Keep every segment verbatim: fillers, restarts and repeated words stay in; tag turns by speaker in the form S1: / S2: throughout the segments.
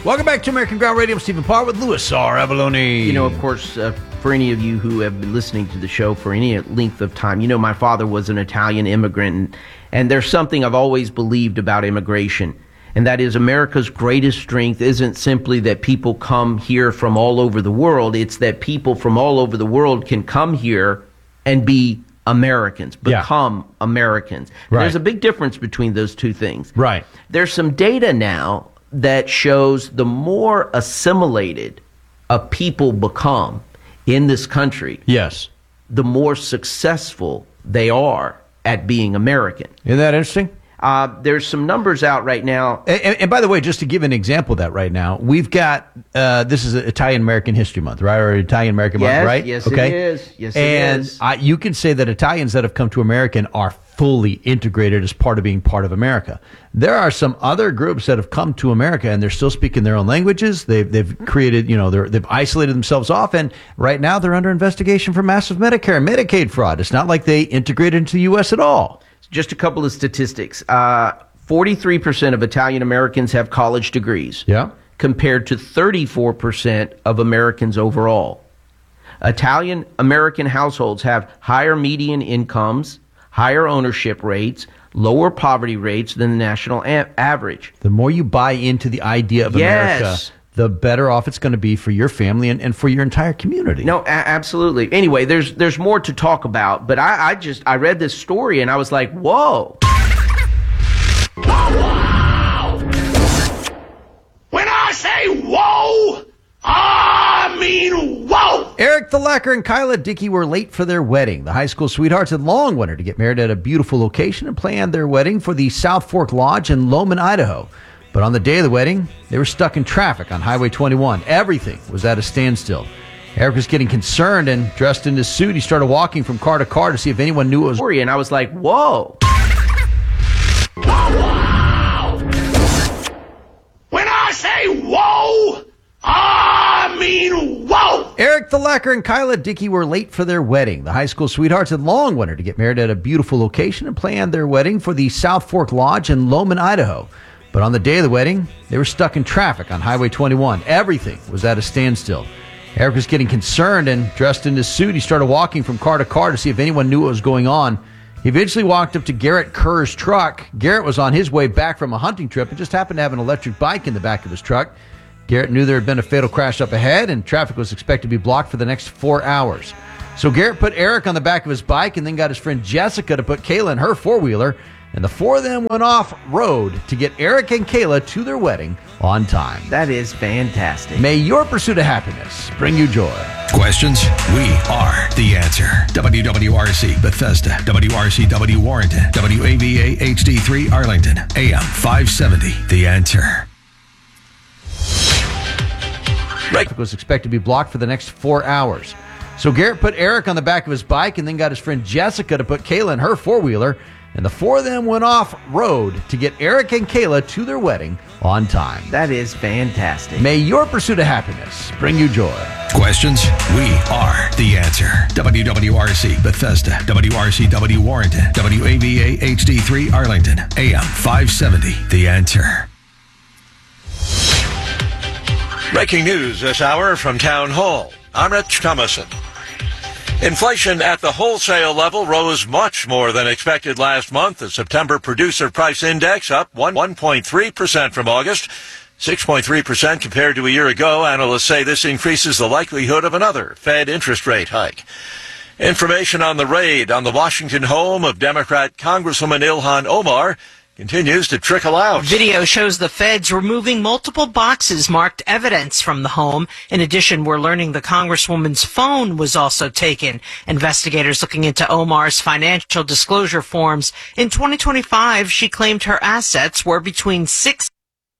S1: Welcome back to American Ground Radio. I'm Stephen Parr with Louis R. Avalone.
S2: You know, of course, uh, for any of you who have been listening to the show for any length of time, you know my father was an Italian immigrant, and, and there's something I've always believed about immigration, and that is America's greatest strength isn't simply that people come here from all over the world. It's that people from all over the world can come here and be Americans, become yeah. Americans.
S1: Right.
S2: There's a big difference between those two things.
S1: Right.
S2: There's some data now that shows the more assimilated a people become in this country,
S1: yes,
S2: the more successful they are at being American.
S1: Isn't that interesting?
S2: Uh, there's some numbers out right now.
S1: And, and, and by the way, just to give an example of that right now, we've got, uh, this is Italian American History Month, right? Or Italian American
S2: yes,
S1: Month, right?
S2: Yes,
S1: okay.
S2: it is. Yes,
S1: and
S2: it is.
S1: And you can say that Italians that have come to America are fully integrated as part of being part of America. There are some other groups that have come to America and they're still speaking their own languages. They've they've created, you know, they're, they've isolated themselves off, and right now they're under investigation for massive Medicare and Medicaid fraud. It's not like they integrated into the U S at all.
S2: Just a couple of statistics. Uh, forty-three percent of Italian Americans have college degrees.
S1: Yeah.
S2: Compared to thirty-four percent of Americans overall. Italian American households have higher median incomes, higher ownership rates, lower poverty rates than the national a- average.
S1: The more you buy into the idea of
S2: yes.
S1: America, the better off it's going to be for your family and, and for your entire community.
S2: No, a- absolutely. Anyway, there's there's more to talk about, but I, I just I read this story and I was like, whoa.
S3: Wow! When I say whoa, I mean whoa!
S1: Eric the Lacker and Kyla Dickey were late for their wedding. The high school sweethearts had long wanted to get married at a beautiful location and planned their wedding for the South Fork Lodge in Loman, Idaho. But on the day of the wedding, they were stuck in traffic on Highway twenty-one. Everything was at a standstill. Eric was getting concerned, and dressed in his suit, he started walking from car to car to see if anyone knew it was.
S2: And I was like, whoa.
S3: Wow! When I say whoa, I mean whoa!
S1: Eric the Lacker and Kyla Dickey were late for their wedding. The high school sweethearts had long wanted to get married at a beautiful location and planned their wedding for the South Fork Lodge in Loman, Idaho. But on the day of the wedding, they were stuck in traffic on Highway twenty-one. Everything was at a standstill. Eric was getting concerned, and dressed in his suit, he started walking from car to car to see if anyone knew what was going on. He eventually walked up to Garrett Kerr's truck. Garrett was on his way back from a hunting trip and just happened to have an electric bike in the back of his truck. Garrett knew there had been a fatal crash up ahead, and traffic was expected to be blocked for the next four hours. So Garrett put Eric on the back of his bike and then got his friend Jessica to put Kayla in her four-wheeler, and the four of them went off-road to get Eric and Kayla to their wedding on time.
S2: That is fantastic.
S1: May your pursuit of happiness bring you joy.
S4: Questions? We are the answer. W W R C Bethesda, W R C W Warrenton, W A V A H D three Arlington, A M five seventy. The Answer.
S1: Traffic was expected to be blocked for the next four hours. So Garrett put Eric on the back of his bike and then got his friend Jessica to put Kayla in her four-wheeler, and the four of them went off-road to get Eric and Kayla to their wedding on time.
S2: That is fantastic.
S1: May your pursuit of happiness bring you joy.
S4: Questions? We are the answer. W W R C Bethesda, W R C W Warrenton, W A V A H D three Arlington, A M five seventy. The Answer.
S5: Breaking news this hour from Town Hall. I'm Rich Thomason. Inflation at the wholesale level rose much more than expected last month. The September Producer Price Index up one point three percent from August, six point three percent compared to a year ago. Analysts say this increases the likelihood of another Fed interest rate hike. Information on the raid on the Washington home of Democrat Congresswoman Ilhan Omar continues to trickle out.
S6: Video shows the feds removing multiple boxes marked evidence from the home. In addition, we're learning the Congresswoman's phone was also taken. Investigators looking into Omar's financial disclosure forms. In twenty twenty-five, she claimed her assets were between six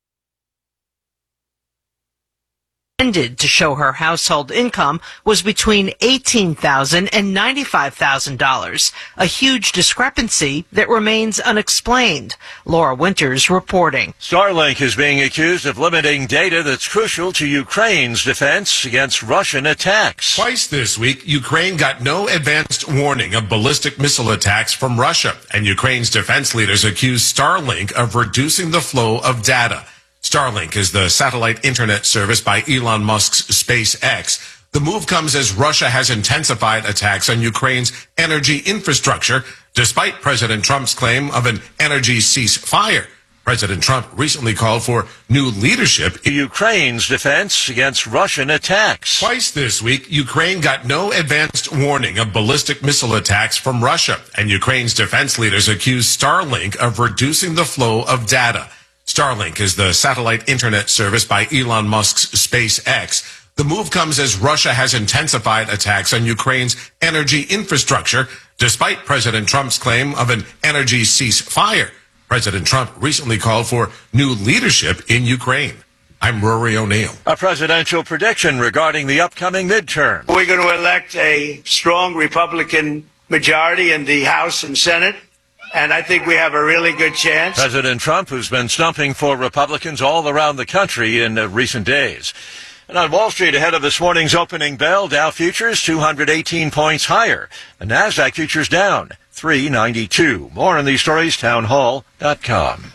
S6: intended to show her household income was between eighteen thousand dollars and ninety-five thousand dollars, a huge discrepancy that remains unexplained. Laura Winters reporting.
S5: Starlink is being accused of limiting data that's crucial to Ukraine's defense against Russian attacks.
S7: Twice this week, Ukraine got no advanced warning of ballistic missile attacks from Russia, and Ukraine's defense leaders accuse Starlink of reducing the flow of data. Starlink is the satellite internet service by Elon Musk's SpaceX. The move comes as Russia has intensified attacks on Ukraine's energy infrastructure, despite President Trump's claim of an energy ceasefire. President Trump recently called for new leadership
S5: in Ukraine's defense against Russian attacks.
S7: Twice this week, Ukraine got no advanced warning of ballistic missile attacks from Russia, and Ukraine's defense leaders accused Starlink of reducing the flow of data. Starlink is the satellite internet service by Elon Musk's SpaceX. The move comes as Russia has intensified attacks on Ukraine's energy infrastructure, despite President Trump's claim of an energy ceasefire. President Trump recently called for new leadership in Ukraine. I'm Rory O'Neill.
S5: A presidential prediction regarding the upcoming midterm.
S8: We're going to elect a strong Republican majority in the House and Senate, and I think we have a really good chance.
S5: President Trump, who's been stumping for Republicans all around the country in uh, recent days. And on Wall Street, ahead of this morning's opening bell, Dow futures two hundred eighteen points higher. The Nasdaq futures down three ninety-two. More on these stories, town hall dot com.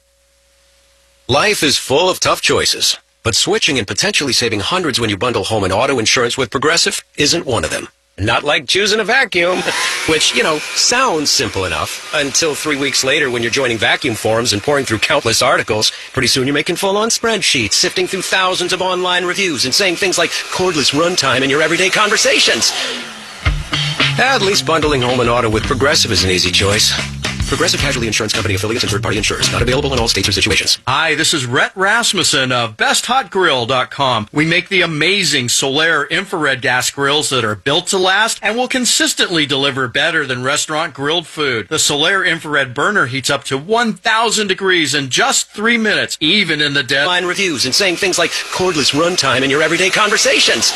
S9: Life is full of tough choices, but switching and potentially saving hundreds when you bundle home and auto insurance with Progressive isn't one of them. Not like choosing a vacuum, which, you know, sounds simple enough until three weeks later when you're joining vacuum forums and pouring through countless articles. Pretty soon you're making full-on spreadsheets, sifting through thousands of online reviews and saying things like cordless runtime in your everyday conversations. At least bundling home and auto with Progressive is an easy choice. Progressive Casualty Insurance Company affiliates and third-party insurers. Not available in all states or situations.
S10: Hi, this is Rhett Rasmussen of best hot grill dot com. We make the amazing Solaire infrared gas grills that are built to last and will consistently deliver better than restaurant grilled food. The Solaire infrared burner heats up to one thousand degrees in just three minutes, even in the dead
S9: line reviews and saying things like cordless runtime in your everyday conversations.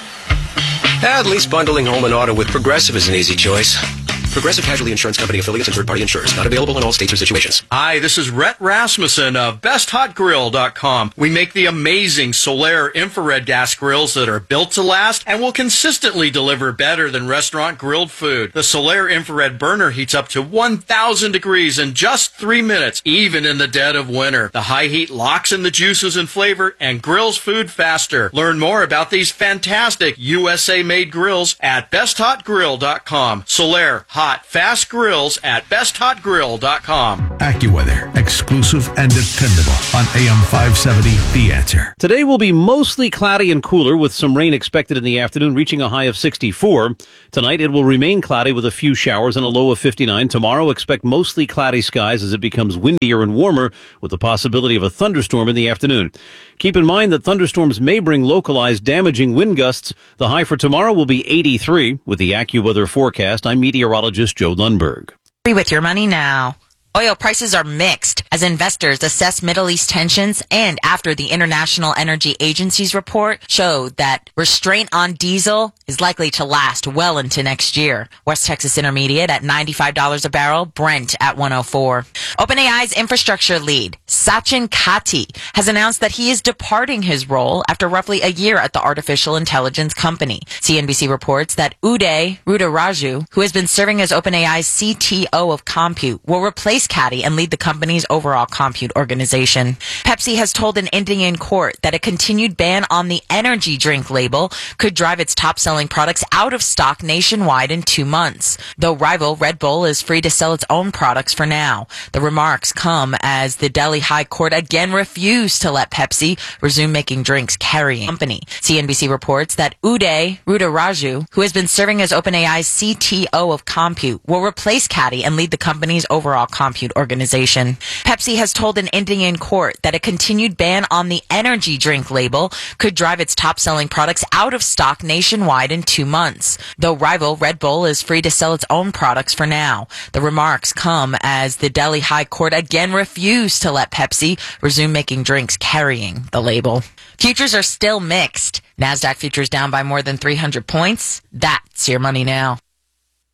S9: At least bundling home and auto with Progressive is an easy choice. Progressive Casualty Insurance Company affiliates and third-party insurers. Not available in all states or situations.
S10: Hi, this is Rhett Rasmussen of best hot grill dot com. We make the amazing Solaire infrared gas grills that are built to last and will consistently deliver better than restaurant grilled food. The Solaire infrared burner heats up to one thousand degrees in just three minutes, even in the dead of winter. The high heat locks in the juices and flavor and grills food faster. Learn more about these fantastic U S A-made grills at best hot grill dot com. Solaire hot, fast grills at best hot grill dot com.
S4: AccuWeather, exclusive and dependable on A M five seventy, The Answer.
S11: Today will be mostly cloudy and cooler with some rain expected in the afternoon, reaching a high of sixty-four. Tonight it will remain cloudy with a few showers and a low of fifty-nine. Tomorrow expect mostly cloudy skies as it becomes windier and warmer with the possibility of a thunderstorm in the afternoon. Keep in mind that thunderstorms may bring localized damaging wind gusts. The high for tomorrow will be eighty-three. With the AccuWeather forecast, I'm meteorologist Joe Lundberg.
S12: With your money now. Oil prices are mixed as investors assess Middle East tensions, and after the International Energy Agency's report showed that restraint on diesel is likely to last well into next year. West Texas Intermediate at ninety-five dollars a barrel, Brent at one oh four. OpenAI's infrastructure lead, Sachin Katti, has announced that he is departing his role after roughly a year at the artificial intelligence company. C N B C reports that Uday Rudaraju, who has been serving as OpenAI's C T O of Compute, will replace Katti and lead the company's overall compute organization. Pepsi has told an Indian court that a continued ban on the energy drink label could drive its top-selling products out of stock nationwide in two months. Though rival Red Bull is free to sell its own products for now. The remarks come as the Delhi High Court again refused to let Pepsi resume making drinks carrying company. C N B C reports that Uday Rudaraju, who has been serving as OpenAI's C T O of Compute, will replace Katti and lead the company's overall compute organization. Pepsi has told an Indian court that a continued ban on the energy drink label could drive its top-selling products out of stock nationwide in two months. Though rival Red Bull is free to sell its own products for now. The remarks come as the Delhi High Court again refused to let Pepsi resume making drinks carrying the label. Futures are still mixed. NASDAQ futures down by more than three hundred points. That's your money now.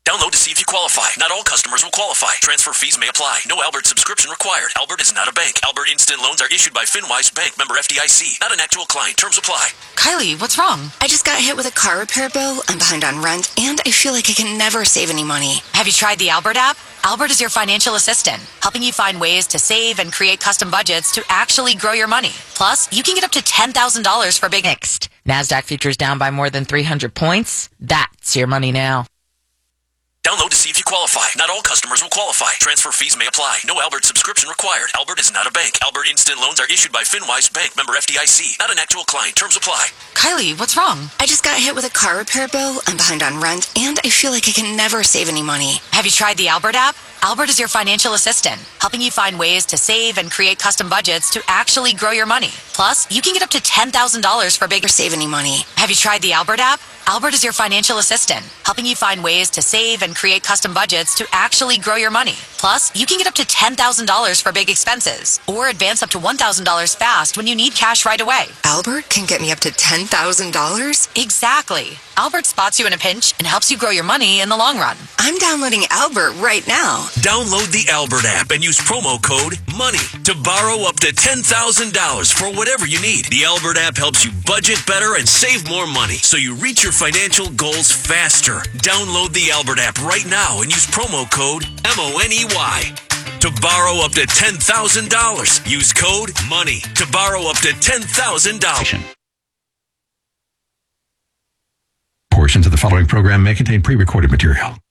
S13: Download to see if you qualify. Not all customers will qualify. Transfer fees may apply. No Albert subscription required. Albert is not a bank. Albert Instant Loans are issued by FinWise Bank, member F D I C. Not an actual client. Terms apply.
S14: Kylie, what's wrong? I just got hit with a car repair bill. I'm behind on rent, and I feel like I can never save any money.
S12: Have you tried the Albert app? Albert is your financial assistant, helping you find ways to save and create custom budgets to actually grow your money. Plus, you can get up to ten thousand dollars for big next. NASDAQ futures down by more than three hundred points. That's your money now.
S13: Download to see if you qualify. Not all customers will qualify. Transfer fees may apply. No Albert subscription required. Albert is not a bank. Albert Instant Loans are issued by FinWise Bank, member F D I C. Not an actual client. Terms apply.
S14: Kylie, what's wrong? I just got hit with a car repair bill. I'm behind on rent, and I feel like I can never save any money.
S12: Have you tried the Albert app? Albert is your financial assistant, helping you find ways to save and create custom budgets to actually grow your money. Plus, you can get up to ten thousand dollars for bigger save any money. Have you tried the Albert app? Albert is your financial assistant, helping you find ways to save and create custom budgets to actually grow your money. Plus, you can get up to ten thousand dollars for big expenses, or advance up to one thousand dollars fast when you need cash right away.
S14: Albert can get me up to ten thousand dollars?
S12: Exactly. Albert spots you in a pinch and helps you grow your money in the long run.
S14: I'm downloading Albert right now.
S13: Download the Albert app and use promo code MONEY to borrow up to ten thousand dollars for whatever you need. The Albert app helps you budget better and save more money, so you reach your financial goals faster. Download the Albert app right now and use promo code M O N E Y to borrow up to ten thousand dollars. Use code MONEY to borrow up to ten thousand dollars.
S4: Portions of the following program may contain pre-recorded material.